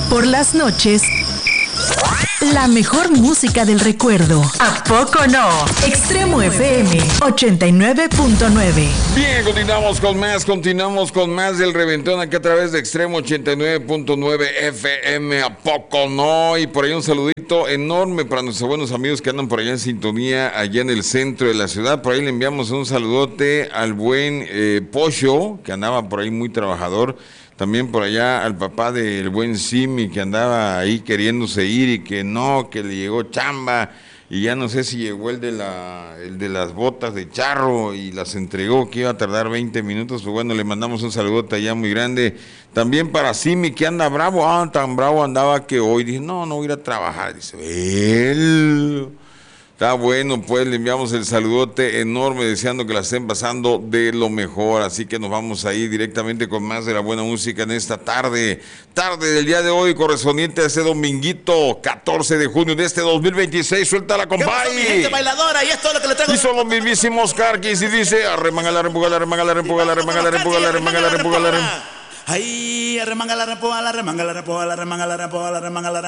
Por las noches, la mejor música del recuerdo. ¿A poco no? Extremo FM 89.9. Bien, continuamos con más del Reventón aquí a través de Extremo 89.9 FM. ¿A poco no? Y por ahí un saludito enorme para nuestros buenos amigos que andan por allá en sintonía, allá en el centro de la ciudad. Por ahí le enviamos un saludote al buen Pocho, que andaba por ahí muy trabajador. También por allá al papá del buen Simi, que andaba ahí queriéndose ir y que no, que le llegó chamba y ya no sé si llegó el de las botas de charro y las entregó, que iba a tardar 20 minutos. Pues bueno, le mandamos un saludote allá muy grande. También para Simi, que anda bravo, tan bravo andaba que hoy dice, no voy a ir a trabajar. Dice, él... Está bueno, pues le enviamos el saludote enorme, deseando que la estén pasando de lo mejor. Así que nos vamos a ir directamente con más de la buena música en esta tarde del día de hoy, correspondiente a ese dominguito 14 de junio de este 2026. Suéltala, compay. Mi gente bailadora, y esto es lo que le traigo. Y son los mismísimos Carquis y dice, arremangala, repúgala, arremangala, repúgala, arremangala, repúgala, arremangala, repúgala. Ahí, arremangala, repúgala, arremangala, repúgala, arremangala, repúgala, arremangala.